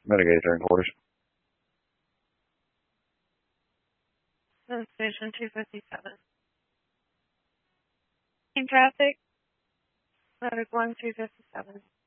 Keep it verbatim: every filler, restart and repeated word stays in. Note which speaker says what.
Speaker 1: Mitigated during quarters.
Speaker 2: Station two fifty-seven. In traffic, Medic one two fifty-seven.